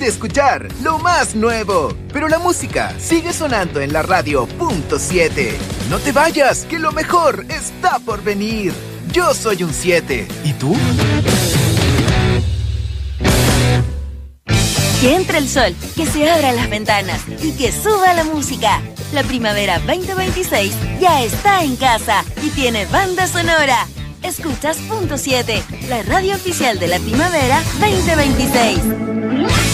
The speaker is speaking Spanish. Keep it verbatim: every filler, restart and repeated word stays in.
de escuchar lo más nuevo. Pero la música sigue sonando en la radio punto siete. No te vayas, que lo mejor está por venir. Yo soy un siete. ¿Y tú? Que entre el sol, que se abran las ventanas y que suba la música. La primavera veinte veintiséis ya está en casa y tiene banda sonora. Escuchas punto siete, la radio oficial de la primavera veinte veintiséis.